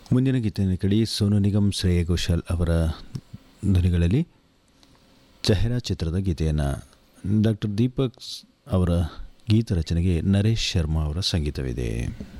ಮುಂದಿನ ಗೀತೆಯನ್ನು ಕೇಳಿ. ಸೋನು ನಿಗಮ್, ಶ್ರೇಯಾ ಘೋಷಾಲ್ ಅವರ ಧ್ವನಿಗಳಲ್ಲಿ ಚೆಹರಾ ಚಿತ್ರದ ಗೀತೆಯನ್ನು ಡಾಕ್ಟರ್ ದೀಪಕ್ ಅವರ ಗೀತ ರಚನೆಗೆ ನರೇಶ್ ಶರ್ಮಾ ಅವರ ಸಂಗೀತವಿದೆ.